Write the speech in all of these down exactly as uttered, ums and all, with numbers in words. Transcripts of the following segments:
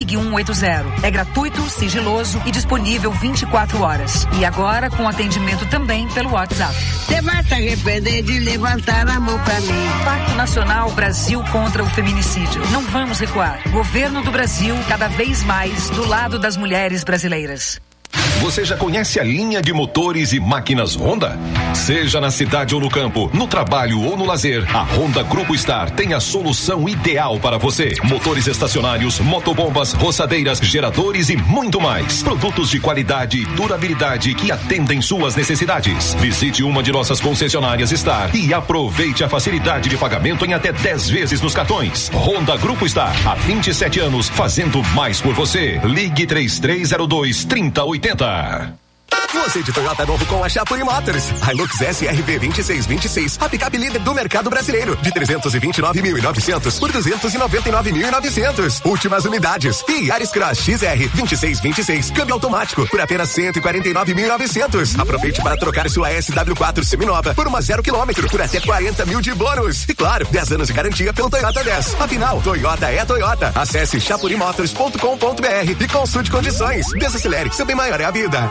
Ligue um oito zero. É gratuito, sigiloso e disponível vinte e quatro horas. E agora com atendimento também pelo WhatsApp. Você vai se arrepender de levantar a mão pra mim. Pacto Nacional Brasil contra o Feminicídio. Não vamos recuar. Governo do Brasil, cada vez mais do lado das mulheres brasileiras. Você já conhece a linha de motores e máquinas Honda? Seja na cidade ou no campo, no trabalho ou no lazer, a Honda Grupo Star tem a solução ideal para você. Motores estacionários, motobombas, roçadeiras, geradores e muito mais. Produtos de qualidade e durabilidade que atendem suas necessidades. Visite uma de nossas concessionárias Star e aproveite a facilidade de pagamento em até dez vezes nos cartões. Honda Grupo Star, há vinte e sete anos, fazendo mais por você. Ligue três três zero dois, três zero oito zero. Você de Toyota novo com a Chapuri Motors. Hilux S R V vinte e seis vinte e seis, a picape líder do mercado brasileiro, de trezentos e vinte e nove mil e novecentos por duzentos e noventa e nove mil e novecentos. Últimas unidades. E Yaris Cross X R vinte e seis vinte e seis, câmbio automático, por apenas cento e quarenta e nove mil e novecentos. Aproveite para trocar sua S W quatro seminova por uma zero quilômetro por até quarenta mil de bônus. E claro, dez anos de garantia pelo Toyota dez. Afinal, Toyota é Toyota. Acesse chapuri motors ponto com ponto b r e consulte condições. Desacelere, seu bem maior é a vida.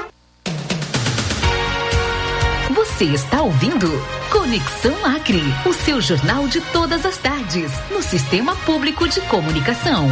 Você está ouvindo Conexão Acre, o seu jornal de todas as tardes, no Sistema Público de Comunicação.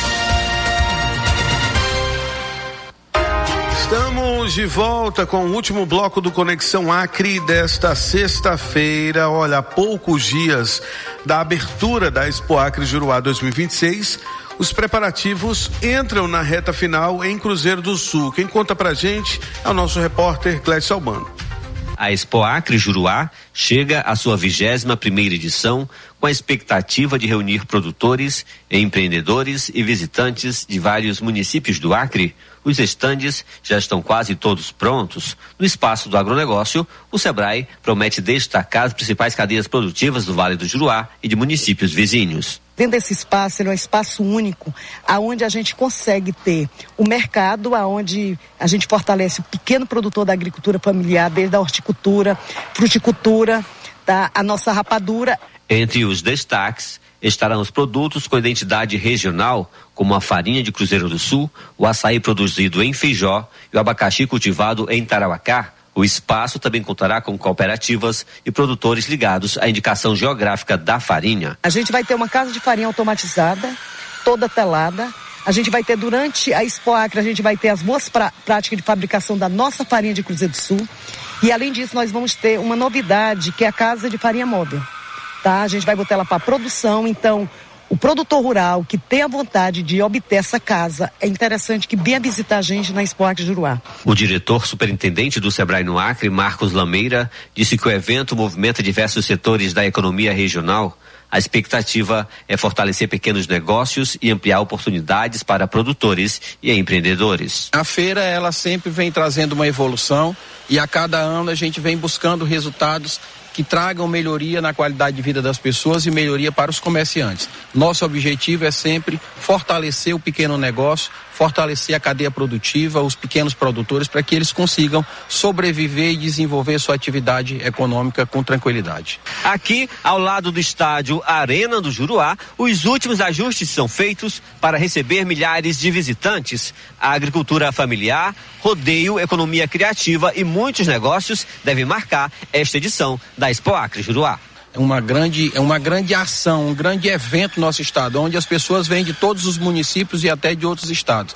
Estamos de volta com o último bloco do Conexão Acre desta sexta-feira. Olha, há poucos dias da abertura da Expo Acre Juruá dois mil e vinte e seis, os preparativos entram na reta final em Cruzeiro do Sul. Quem conta pra gente é o nosso repórter Clécio Albano. A Expo Acre Juruá chega à sua vigésima primeira edição com a expectativa de reunir produtores, empreendedores e visitantes de vários municípios do Acre. Os estandes já estão quase todos prontos. No espaço do agronegócio, o Sebrae promete destacar as principais cadeias produtivas do Vale do Juruá e de municípios vizinhos. Dentro desse espaço, ele é um espaço único, aonde a gente consegue ter o mercado, aonde a gente fortalece o pequeno produtor da agricultura familiar, desde a horticultura, fruticultura, tá? A nossa rapadura. Entre os destaques estarão os produtos com identidade regional, como a farinha de Cruzeiro do Sul, o açaí produzido em Feijó e o abacaxi cultivado em Tarauacá. O espaço também contará com cooperativas e produtores ligados à indicação geográfica da farinha. A gente vai ter uma casa de farinha automatizada, toda telada. A gente vai ter durante a Expo Acre, a gente vai ter as boas pra, práticas de fabricação da nossa farinha de Cruzeiro do Sul. E além disso, nós vamos ter uma novidade, que é a casa de farinha móvel. Tá? A gente vai botar ela para produção, então o produtor rural que tem a vontade de obter essa casa, é interessante que venha visitar a gente na Expo Acre Juruá. O diretor superintendente do Sebrae no Acre, Marcos Lameira, disse que o evento movimenta diversos setores da economia regional. A expectativa é fortalecer pequenos negócios e ampliar oportunidades para produtores e empreendedores. A feira, ela sempre vem trazendo uma evolução e a cada ano a gente vem buscando resultados que tragam melhoria na qualidade de vida das pessoas e melhoria para os comerciantes. Nosso objetivo é sempre fortalecer o pequeno negócio, fortalecer a cadeia produtiva, os pequenos produtores, para que eles consigam sobreviver e desenvolver sua atividade econômica com tranquilidade. Aqui, ao lado do estádio Arena do Juruá, os últimos ajustes são feitos para receber milhares de visitantes. A agricultura familiar, rodeio, economia criativa e muitos negócios devem marcar esta edição da Expo Acre Juruá. É uma grande, é uma grande ação, um grande evento no nosso estado, onde as pessoas vêm de todos os municípios e até de outros estados.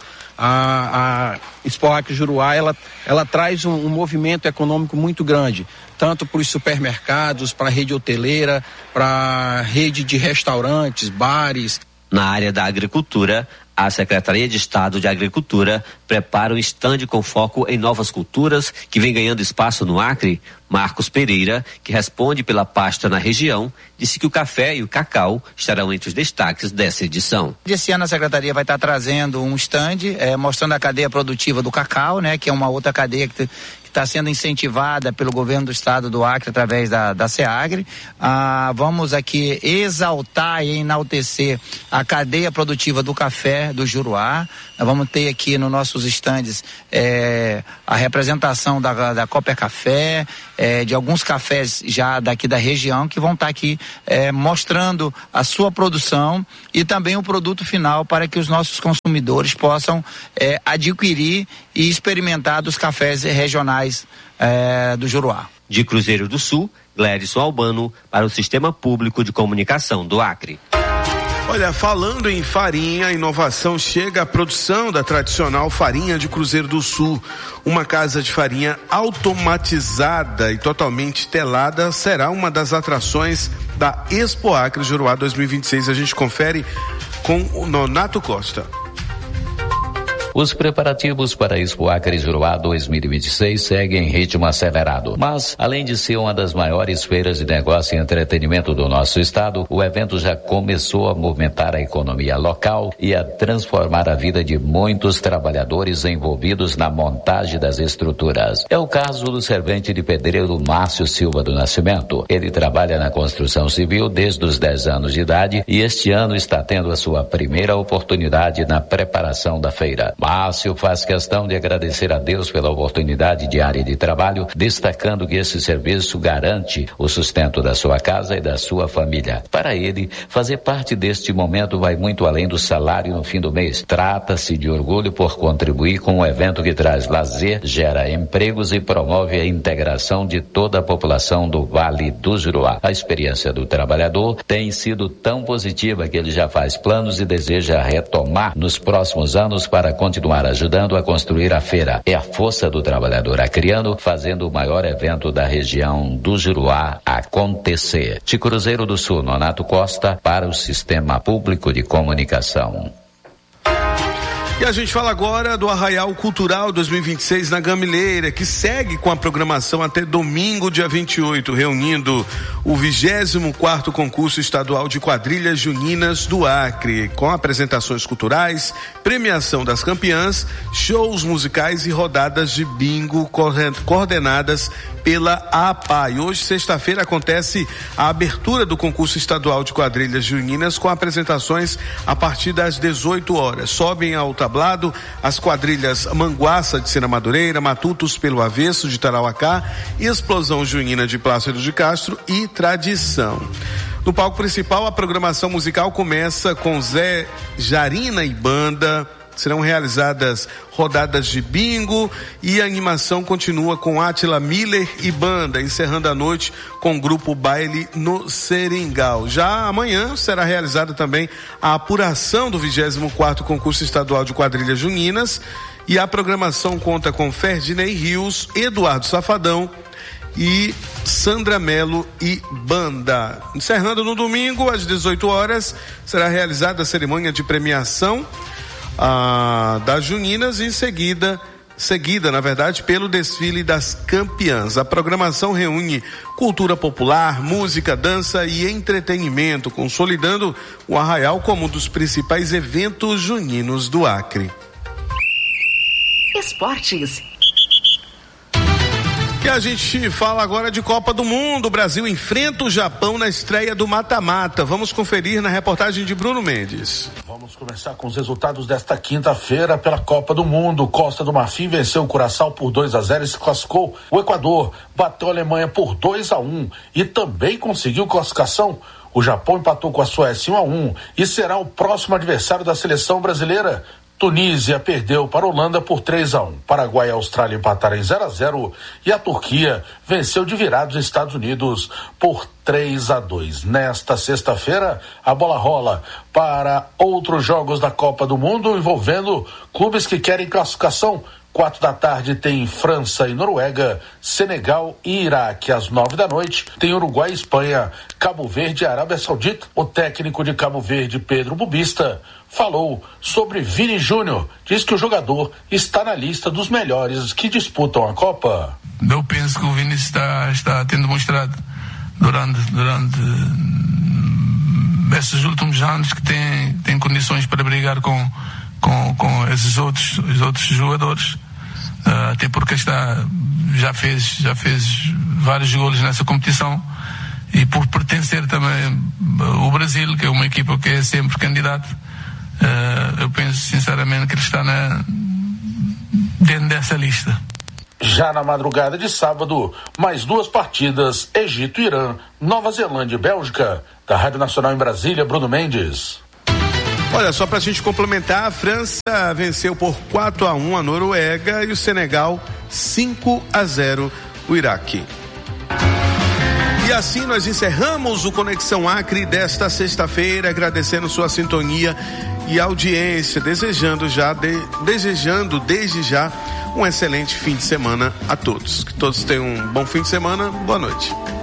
A, a Expo Acre Juruá, ela, ela traz um, um movimento econômico muito grande, tanto para os supermercados, para a rede hoteleira, para a rede de restaurantes, bares. Na área da agricultura, a Secretaria de Estado de Agricultura prepara um estande com foco em novas culturas que vem ganhando espaço no Acre. Marcos Pereira, que responde pela pasta na região, disse que o café e o cacau estarão entre os destaques dessa edição. Esse ano a Secretaria vai estar trazendo um estande é, mostrando a cadeia produtiva do cacau, né, que é uma outra cadeia que está sendo incentivada pelo governo do estado do Acre através da, da SEAGRE. Ah, vamos aqui exaltar e enaltecer a cadeia produtiva do café do Juruá. Nós vamos ter aqui nos nossos estandes é, a representação da, da Cooper Café, é, de alguns cafés já daqui da região que vão estar aqui é, mostrando a sua produção e também o produto final para que os nossos consumidores possam é, adquirir e experimentar dos cafés regionais é, do Juruá. De Cruzeiro do Sul, Glédson Albano para o Sistema Público de Comunicação do Acre. Olha, falando em farinha, a inovação chega à produção da tradicional farinha de Cruzeiro do Sul. Uma casa de farinha automatizada e totalmente telada será uma das atrações da Expo Acre Juruá dois mil e vinte e seis. A gente confere com o Nonato Costa. Os preparativos para a Expo Acre Juruá dois mil e vinte e seis seguem em ritmo acelerado. Mas, além de ser uma das maiores feiras de negócio e entretenimento do nosso estado, o evento já começou a movimentar a economia local e a transformar a vida de muitos trabalhadores envolvidos na montagem das estruturas. É o caso do servente de pedreiro Márcio Silva do Nascimento. Ele trabalha na construção civil desde os dez anos de idade e este ano está tendo a sua primeira oportunidade na preparação da feira. Márcio faz questão de agradecer a Deus pela oportunidade diária de trabalho, destacando que esse serviço garante o sustento da sua casa e da sua família. Para ele, fazer parte deste momento vai muito além do salário no fim do mês. Trata-se de orgulho por contribuir com um evento que traz lazer, gera empregos e promove a integração de toda a população do Vale do Juruá. A experiência do trabalhador tem sido tão positiva que ele já faz planos e deseja retomar nos próximos anos para continuar ajudando a construir a feira. É a força do trabalhador acreano fazendo o maior evento da região do Juruá acontecer. De Cruzeiro do Sul, Nonato Costa para o Sistema Público de Comunicação. E a gente fala agora do Arraial Cultural dois mil e vinte e seis na Gamileira, que segue com a programação até domingo, dia vinte e oito, reunindo o vigésimo quarto concurso estadual de quadrilhas juninas do Acre, com apresentações culturais, premiação das campeãs, shows musicais e rodadas de bingo coordenadas pela A P A. E hoje, sexta-feira, acontece a abertura do concurso estadual de quadrilhas juninas com apresentações a partir das dezoito horas. Sobem ao tablado as quadrilhas Manguaça de Sena Madureira, Matutos pelo Avesso de Tarauacá, Explosão Junina de Plácido de Castro e Tradição. No palco principal, a programação musical começa com Zé Jarina e Banda. Serão realizadas rodadas de bingo e a animação continua com Átila Miller e Banda, encerrando a noite com o grupo Baile no Seringal. Já amanhã será realizada também a apuração do vigésimo quarto concurso estadual de quadrilhas juninas e a programação conta com Ferdinand Rios, Eduardo Safadão e Sandra Melo e Banda. Encerrando no domingo, às dezoito horas, será realizada a cerimônia de premiação Ah, das juninas e em seguida, seguida, na verdade, pelo desfile das campeãs. A programação reúne cultura popular, música, dança e entretenimento, consolidando o Arraial como um dos principais eventos juninos do Acre. Esportes. E a gente fala agora de Copa do Mundo. O Brasil enfrenta o Japão na estreia do mata-mata. Vamos conferir na reportagem de Bruno Mendes. Vamos começar com os resultados desta quinta-feira pela Copa do Mundo. Costa do Marfim venceu o Curaçao por dois a zero e se classificou. O Equador bateu a Alemanha por dois a um e também conseguiu classificação. O Japão empatou com a Suécia um a um e será o próximo adversário da seleção brasileira. Tunísia perdeu para a Holanda por três a um. Paraguai e Austrália empataram em zero a zero e a Turquia venceu de virada os Estados Unidos por três a dois. Nesta sexta-feira, a bola rola para outros jogos da Copa do Mundo envolvendo clubes que querem classificação. Quatro da tarde tem França e Noruega, Senegal e Iraque. Às nove da noite tem Uruguai e Espanha, Cabo Verde e Arábia Saudita. O técnico de Cabo Verde, Pedro Bubista, falou sobre Vini Júnior. Diz que o jogador está na lista dos melhores que disputam a Copa. Eu penso que o Vini está, está tendo mostrado durante, durante esses últimos anos que tem, tem condições para brigar com Com, com esses outros, os outros jogadores. uh, até porque está, já fez, já fez vários golos nessa competição, e por pertencer também o Brasil, que é uma equipa que é sempre candidato, uh, eu penso sinceramente que ele está na, dentro dessa lista. Já na madrugada de sábado, mais duas partidas: Egito, Irã, Nova Zelândia e Bélgica. Da Rádio Nacional em Brasília, Bruno Mendes. Olha, só pra gente complementar, a França venceu por quatro a um a Noruega e o Senegal cinco a zero o Iraque. E assim nós encerramos o Conexão Acre desta sexta-feira, agradecendo sua sintonia e audiência, desejando já, de, desejando desde já um excelente fim de semana a todos. Que todos tenham um bom fim de semana, boa noite.